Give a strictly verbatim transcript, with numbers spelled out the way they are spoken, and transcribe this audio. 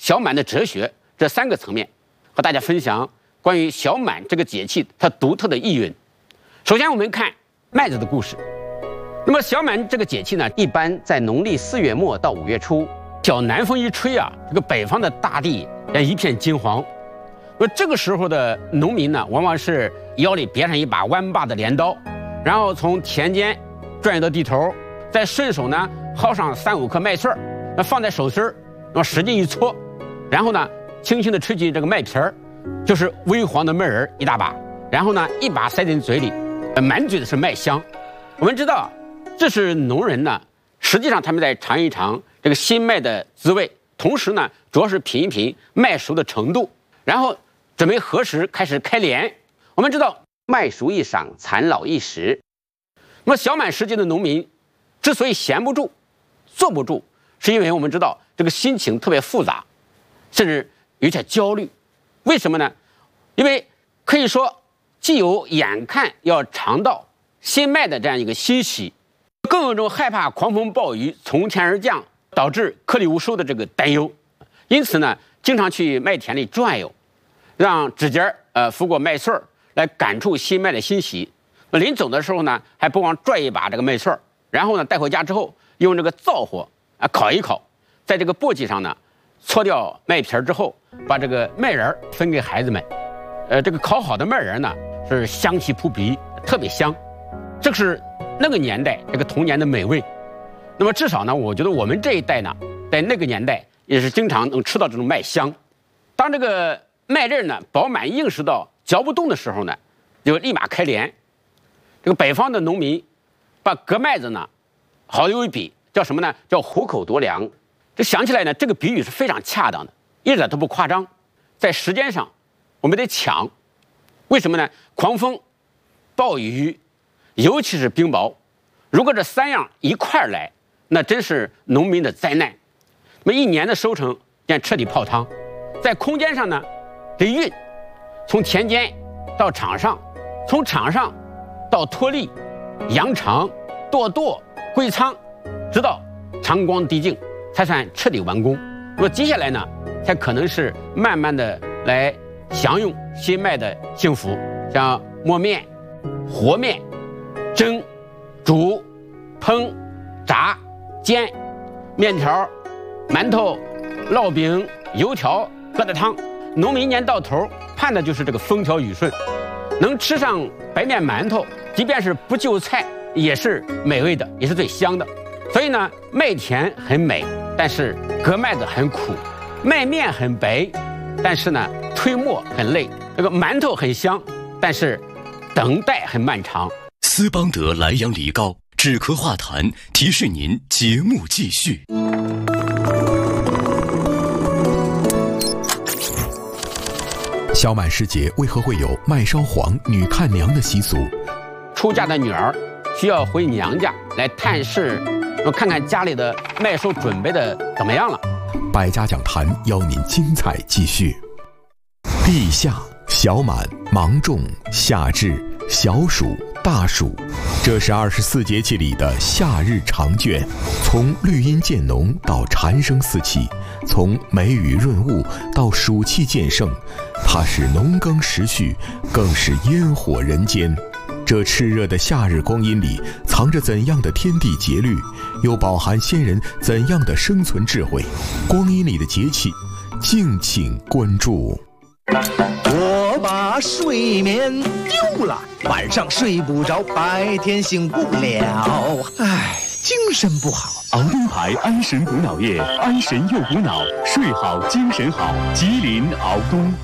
小满的哲学这三个层面，和大家分享关于小满这个节气它独特的意蕴。首先，我们看麦子的故事。那么小满这个节气呢，一般在农历四月末到五月初，小南风一吹啊，这个北方的大地也一片金黄。那么这个时候的农民呢，往往是腰里别上一把弯把的镰刀，然后从田间转移到地头，再顺手呢薅上三五颗麦穗儿，那放在手心儿，那么使劲一搓，然后呢轻轻地吹进这个麦皮儿，就是微黄的麦仁一大把，然后呢一把塞进嘴里，满嘴的是麦香。我们知道，这是农人呢，实际上他们在尝一尝这个新麦的滋味，同时呢，主要是品一品麦熟的程度，然后准备何时开始开镰。我们知道，麦熟一晌，残老一时。那么小满时节的农民之所以闲不住、坐不住，是因为我们知道这个心情特别复杂，甚至有点焦虑。为什么呢？因为可以说，既有眼看要尝到新麦的这样一个欣喜，更有一种害怕狂风暴雨从天而降，导致颗粒无收的这个担忧。因此呢，经常去麦田里转悠，让指尖呃拂过麦穗儿，来感触新麦的欣喜。那临走的时候呢，还不忘拽一把这个麦穗儿，然后呢带回家之后，用这个灶火啊烤一烤，在这个簸箕上呢搓掉麦皮儿之后，把这个麦仁分给孩子们。呃，这个烤好的麦仁呢是香气扑鼻，特别香。这是那个年代这个童年的美味。那么至少呢，我觉得我们这一代呢，在那个年代也是经常能吃到这种麦香。当这个麦粒呢饱满硬实到嚼不动的时候呢，就立马开镰。这个北方的农民把割麦子呢，好有一比，叫什么呢？叫虎口夺粮。这想起来呢，这个比喻是非常恰当的，一点都不夸张。在时间上，我们得抢。为什么呢？狂风、暴雨，尤其是冰雹，如果这三样一块儿来，那真是农民的灾难。那么一年的收成将彻底泡汤。在空间上呢，这运从田间到场上，从场上到脱粒、扬长、垛垛、归仓，直到长光滴净，才算彻底完工。那么接下来呢，才可能是慢慢的来享用新麦的幸福，像磨面、和面、蒸、煮、烹、炸、煎、面条、馒头、烙饼、油条、疙瘩汤。农民一年到头盼的就是这个风调雨顺，能吃上白面馒头，即便是不就菜，也是美味的，也是最香的。所以呢，麦田很美，但是割麦子很苦；麦面很白，但是呢，推磨很累；这个馒头很香，但是等待很漫长。 斯邦德莱阳梨膏止咳化痰，提示您节目继续。 小满时节为何会有麦烧黄女看娘的习俗？ 出嫁的女儿需要回娘家来探视，看看家里的麦收准备的怎么样了。 百家讲坛邀您精彩继续。立夏、小满、芒种、夏至、小暑、大暑，这是二十四节气里的夏日长卷。从绿阴渐浓到蝉声四起，从梅雨润物到暑气渐盛，它是农耕时序，更是烟火人间。这炽热的夏日光阴里，藏着怎样的天地节律，又饱含先人怎样的生存智慧？光阴里的节气，敬请关注。 我把睡眠丢了，晚上睡不着，白天醒不了，唉，精神不好。 熬灯牌安神补脑液，安神又补脑，睡好精神好。吉林熬东。